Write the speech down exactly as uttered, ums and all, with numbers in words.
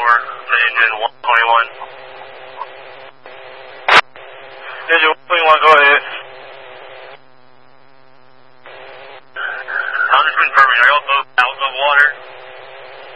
four, engine one twenty-one. Engine one twenty-one, go ahead. I'm just confirming, are y'all both out of water?